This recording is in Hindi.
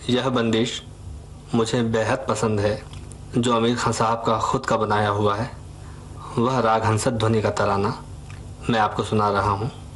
यह बंदिश मुझे बेहद पसंद है, जो आमिर खान साहब का खुद का बनाया हुआ है। वह राग हंसत ध्वनि का तराना मैं आपको सुना रहा हूँ।